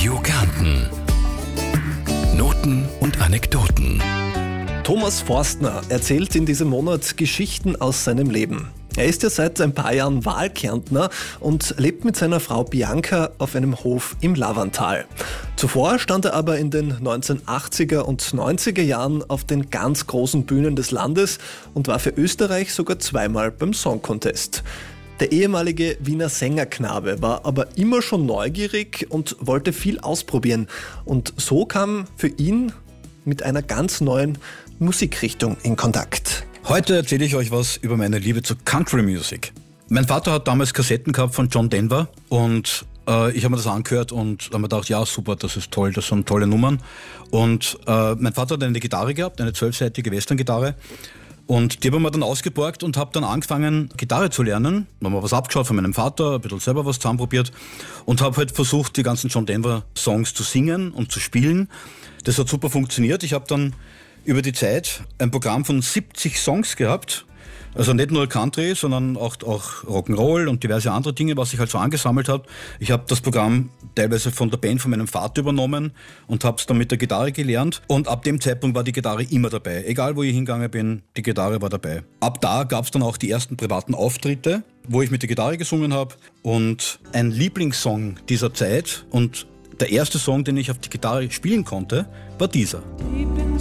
Radio Kärnten. Noten und Anekdoten. Thomas Forstner erzählt in diesem Monat Geschichten aus seinem Leben. Er ist ja seit ein paar Jahren Wahlkärntner und lebt mit seiner Frau Bianca auf einem Hof im Lavantal. Zuvor stand er aber in den 1980er und 90er Jahren auf den ganz großen Bühnen des Landes und war für Österreich sogar zweimal beim Song Contest. Der ehemalige Wiener Sängerknabe war aber immer schon neugierig und wollte viel ausprobieren. Und so kam für ihn mit einer ganz neuen Musikrichtung in Kontakt. Heute erzähle ich euch was über meine Liebe zur Country Music. Mein Vater hat damals Kassetten gehabt von John Denver und ich habe mir das angehört und habe mir gedacht, ja super, das ist toll, das sind tolle Nummern. Und mein Vater hat eine Gitarre gehabt, eine 12-seitige Western-Gitarre. Und die haben wir dann ausgeborgt und habe dann angefangen, Gitarre zu lernen. Habe mir was abgeschaut von meinem Vater, ein bisschen selber was zusammenprobiert und habe halt versucht, die ganzen John Denver Songs zu singen und zu spielen. Das hat super funktioniert. Ich habe dann über die Zeit ein Programm von 70 Songs gehabt. Also nicht nur Country, sondern auch Rock'n'Roll und diverse andere Dinge, was ich halt so angesammelt habe. Ich habe das Programm teilweise von der Band von meinem Vater übernommen und habe es dann mit der Gitarre gelernt. Und ab dem Zeitpunkt war die Gitarre immer dabei. Egal, wo ich hingegangen bin, die Gitarre war dabei. Ab da gab es dann auch die ersten privaten Auftritte, wo ich mit der Gitarre gesungen habe. Und ein Lieblingssong dieser Zeit und der erste Song, den ich auf die Gitarre spielen konnte, war dieser.